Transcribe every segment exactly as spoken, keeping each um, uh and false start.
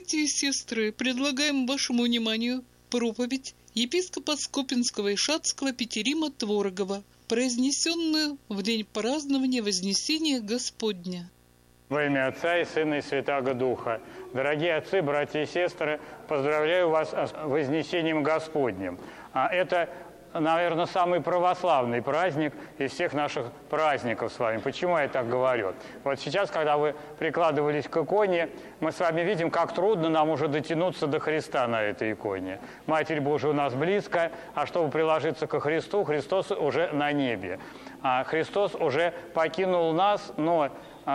Братья и сестры, предлагаем вашему вниманию проповедь епископа Скопинского и Шацкого Петерима Творогова, произнесенную в день празднования Вознесения Господня. Во имя Отца и Сына и Святаго Духа. Дорогие отцы, братья и сестры, поздравляю вас с Вознесением Господним. А это, наверное, самый православный праздник из всех наших праздников с вами. Почему я так говорю? Вот сейчас, когда вы прикладывались к иконе, мы с вами видим, как трудно нам уже дотянуться до Христа на этой иконе. Матерь Божия у нас близко, а чтобы приложиться ко Христу, Христос уже на небе. А Христос уже покинул нас, но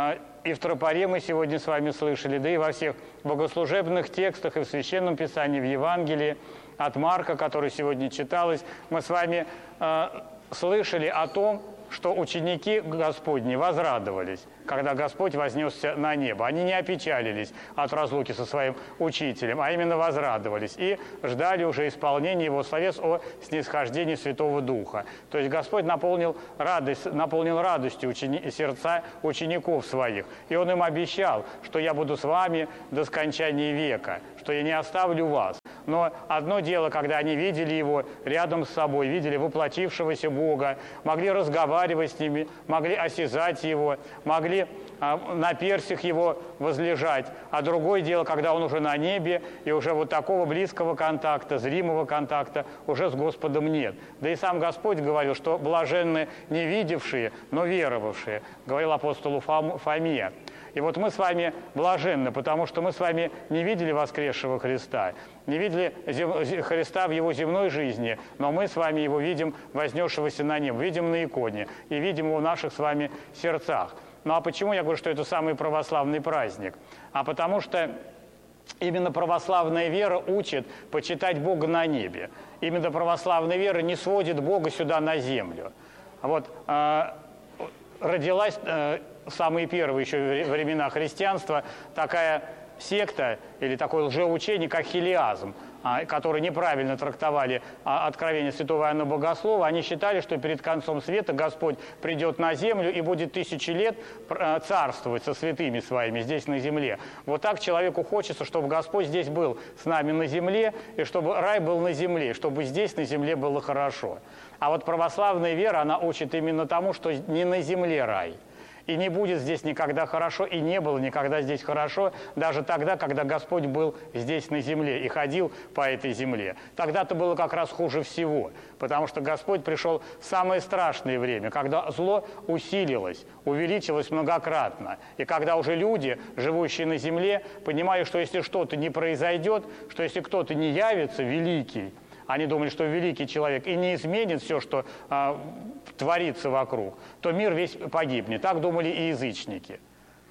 и в тропаре мы сегодня с вами слышали, да и во всех богослужебных текстах, и в Священном Писании, в Евангелии от Марка, которое сегодня читалось, мы с вами э, слышали о том, что ученики Господни возрадовались, когда Господь вознесся на небо. Они не опечалились от разлуки со своим учителем, а именно возрадовались и ждали уже исполнения Его словес о снисхождении Святого Духа. То есть Господь наполнил, радость, наполнил радостью учени, сердца учеников своих. И Он им обещал, что я буду с вами до скончания века, что я не оставлю вас. Но одно дело, когда они видели Его рядом с собой, видели воплотившегося Бога, могли разговаривать с ними, могли осязать Его, могли а, на персях Его возлежать. А другое дело, когда Он уже на небе, и уже вот такого близкого контакта, зримого контакта уже с Господом нет. Да и сам Господь говорил, что блаженны не видевшие, но веровавшие, говорил апостолу Фоме. И вот мы с вами блаженны, потому что мы с вами не видели воскресшего Христа, не видели Христа в Его земной жизни, но мы с вами Его видим вознесшегося на небо, видим на иконе и видим Его в наших с вами сердцах. Ну а почему я говорю, что это самый православный праздник? А потому что именно православная вера учит почитать Бога на небе. Именно православная вера не сводит Бога сюда на землю. Вот э, родилась... Э, самые первые еще времена христианства такая секта или такое лжеучение, как хилиазм, которые неправильно трактовали откровение святого Иоанна Богослова. Они считали, что перед концом света Господь придет на землю и будет тысячи лет царствовать со святыми своими здесь на земле. Вот так человеку хочется, чтобы Господь здесь был с нами на земле, и чтобы рай был на земле, чтобы здесь на земле было хорошо. А вот православная вера, она учит именно тому, что не на земле рай. И не будет здесь никогда хорошо, и не было никогда здесь хорошо, даже тогда, когда Господь был здесь на земле и ходил по этой земле. Тогда-то было как раз хуже всего, потому что Господь пришел в самое страшное время, когда зло усилилось, увеличилось многократно. И когда уже люди, живущие на земле, понимали, что если что-то не произойдет, что если кто-то не явится великий, они думали, что великий человек и не изменит все, что а, творится вокруг, то мир весь погибнет. Так думали и язычники.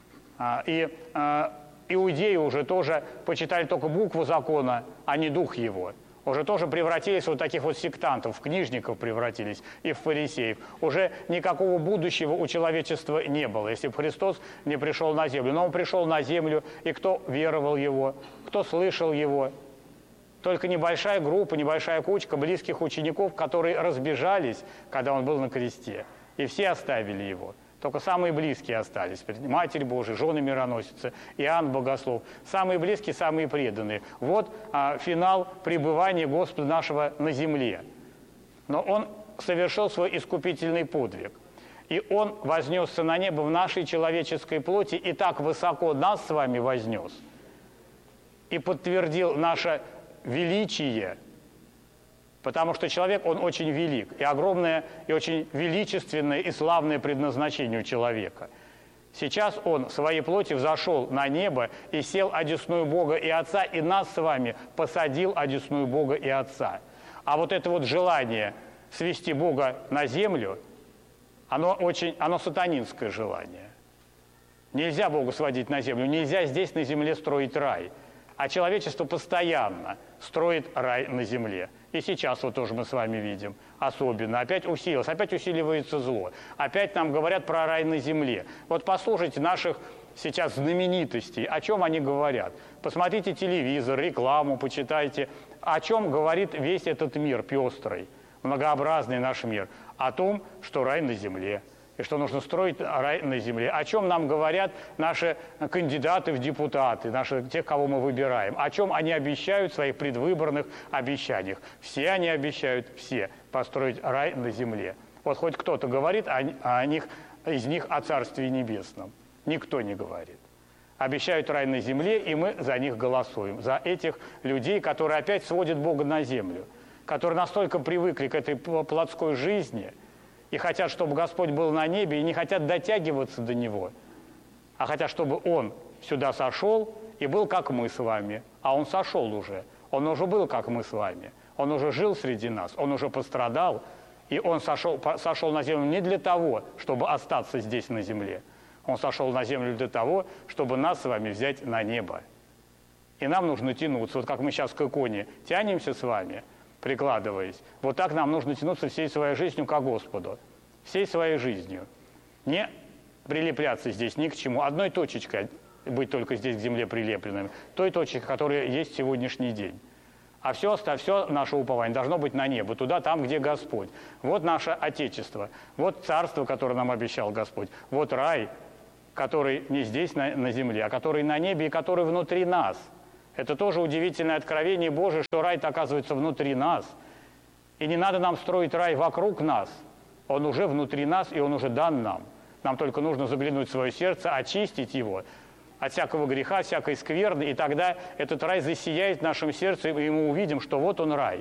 А, и а, иудеи уже тоже почитали только букву закона, а не дух его. Уже тоже превратились в вот таких вот сектантов, в книжников превратились и в фарисеев. Уже никакого будущего у человечества не было, если бы Христос не пришел на землю. Но Он пришел на землю, и кто веровал Его, кто слышал Его? Только небольшая группа, небольшая кучка близких учеников, которые разбежались, когда Он был на кресте. И все оставили Его. Только самые близкие остались. Матерь Божия, жены мироносицы, Иоанн Богослов. Самые близкие, самые преданные. Вот а, финал пребывания Господа нашего на земле. Но Он совершил свой искупительный подвиг. И Он вознесся на небо в нашей человеческой плоти и так высоко нас с вами вознес. И подтвердил наше величие, потому что человек, он очень велик, и огромное, и очень величественное, и славное предназначение у человека. Сейчас он в своей плоти взошел на небо и сел одесную Бога и Отца, и нас с вами посадил одесную Бога и Отца. А вот это вот желание свести Бога на землю, оно очень, оно сатанинское желание. Нельзя Бога сводить на землю, нельзя здесь на земле строить рай. А человечество постоянно строит рай на земле. И сейчас вот тоже мы с вами видим, особенно. Опять усилилось, опять усиливается зло. Опять нам говорят про рай на земле. Вот послушайте наших сейчас знаменитостей, о чем они говорят. Посмотрите телевизор, рекламу, почитайте. О чем говорит весь этот мир пестрый, многообразный наш мир? О том, что рай на земле. и что нужно строить рай на земле. О чем нам говорят наши кандидаты в депутаты, наши, те, кого мы выбираем, о чем они обещают в своих предвыборных обещаниях. Все они обещают, все, построить рай на земле. Вот хоть кто-то говорит о, о них, из них о Царстве Небесном. Никто не говорит. Обещают рай на земле, и мы за них голосуем. За этих людей, которые опять сводят Бога на землю, которые настолько привыкли к этой плотской жизни и хотят, чтобы Господь был на небе, и не хотят дотягиваться до Него, а хотят, чтобы Он сюда сошел и был, как мы с вами. А Он сошел уже. Он уже был, как мы с вами. Он уже жил среди нас, Он уже пострадал, и Он сошел, сошел на землю не для того, чтобы остаться здесь на земле. Он сошел на землю для того, чтобы нас с вами взять на небо. И нам нужно тянуться. Вот как мы сейчас к иконе тянемся с вами, прикладываясь, вот так нам нужно тянуться всей своей жизнью к Господу. Всей своей жизнью. Не прилепляться здесь ни к чему. Одной точечкой быть только здесь к земле прилепленным. Той точкой, которая есть сегодняшний день. А все, все наше упование должно быть на небо, туда, там, где Господь. Вот наше Отечество, вот царство, которое нам обещал Господь, вот рай, который не здесь, на, на земле, а который на небе и который внутри нас. Это тоже удивительное откровение Божие, что рай-то оказывается внутри нас. И не надо нам строить рай вокруг нас. Он уже внутри нас, и он уже дан нам. Нам только нужно заглянуть в свое сердце, очистить его от всякого греха, всякой скверны, и тогда этот рай засияет в нашем сердце, и мы увидим, что вот он рай.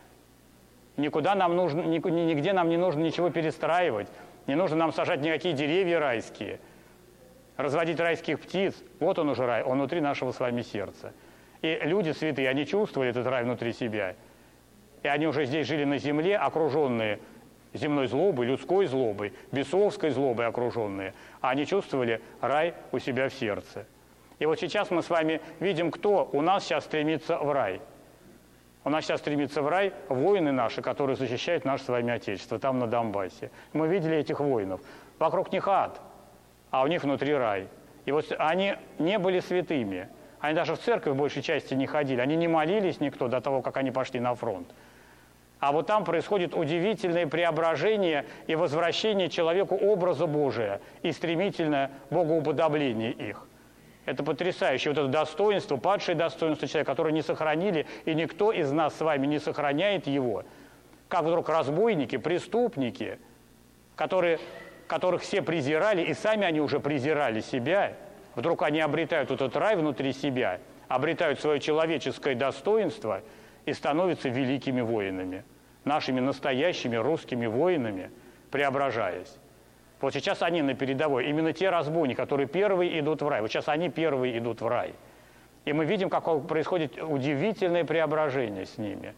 Никуда нам нужно, нигде нам не нужно ничего перестраивать, не нужно нам сажать никакие деревья райские, разводить райских птиц. Вот он уже рай, он внутри нашего с вами сердца. И люди святые, они чувствовали этот рай внутри себя, и они уже здесь жили на земле, окруженные земной злобой, людской злобой, бесовской злобой окруженные, а они чувствовали рай у себя в сердце. И вот сейчас мы с вами видим, кто у нас сейчас стремится в рай. У нас сейчас стремится в рай воины наши, которые защищают наше с вами Отечество, там на Донбассе. Мы видели этих воинов. Вокруг них ад, а у них внутри рай. И вот они не были святыми. Они даже в церковь в большей части не ходили. Они не молились никто до того, как они пошли на фронт. А вот там происходит удивительное преображение и возвращение человеку образа Божия и стремительное богоуподобление их. Это потрясающе. Вот это достоинство, падшее достоинство человека, которое не сохранили, и никто из нас с вами не сохраняет его. Как вдруг разбойники, преступники, которые, которых все презирали, и сами они уже презирали себя, вдруг они обретают этот рай внутри себя, обретают свое человеческое достоинство и становятся великими воинами, нашими настоящими русскими воинами, преображаясь. Вот сейчас они на передовой, именно те разбойники, которые первые идут в рай. Вот сейчас они первые идут в рай. И мы видим, как происходит удивительное преображение с ними.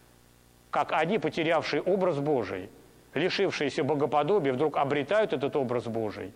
Как они, потерявшие образ Божий, лишившиеся богоподобия, вдруг обретают этот образ Божий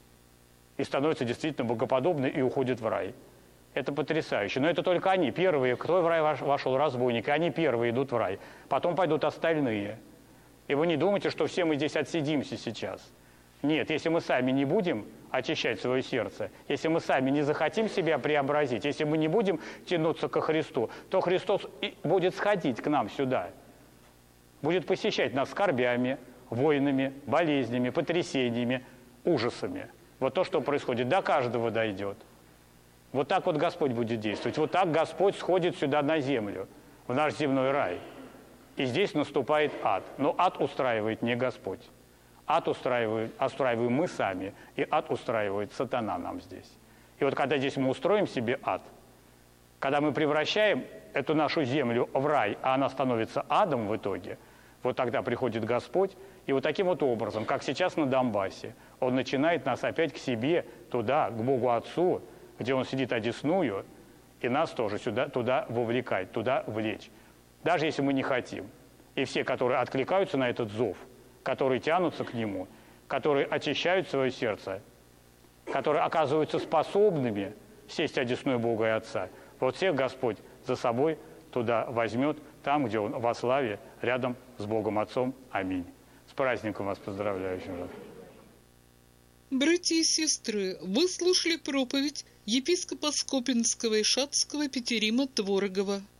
и становятся действительно богоподобны и уходят в рай. Это потрясающе. Но это только они, первые. Кто в рай вошел? Разбойники. Они первые идут в рай. Потом пойдут остальные. И вы не думайте, что все мы здесь отсидимся сейчас. Нет, если мы сами не будем очищать свое сердце, если мы сами не захотим себя преобразить, если мы не будем тянуться ко Христу, то Христос будет сходить к нам сюда. Будет посещать нас скорбями, войнами, болезнями, потрясениями, ужасами. Вот то, что происходит, до каждого дойдет. Вот так вот Господь будет действовать. Вот так Господь сходит сюда на землю, в наш земной рай. И здесь наступает ад. Но ад устраивает не Господь. Ад устраивает, устраиваем мы сами, и ад устраивает сатана нам здесь. И вот когда здесь мы устроим себе ад, когда мы превращаем эту нашу землю в рай, а она становится адом в итоге, вот тогда приходит Господь, и вот таким вот образом, как сейчас на Донбассе, Он начинает нас опять к себе, туда, к Богу Отцу, где Он сидит одесную, и нас тоже сюда, туда вовлекать, туда влечь. Даже если мы не хотим. И все, которые откликаются на этот зов, которые тянутся к Нему, которые очищают свое сердце, которые оказываются способными сесть одесную Бога и Отца, вот всех Господь за собой туда возьмет, там, где Он во славе, рядом с Богом Отцом. Аминь. С праздником вас поздравляю еще раз. Братья и сестры, вы слушали проповедь епископа Скопинского и Шацкого Петерима Творогова.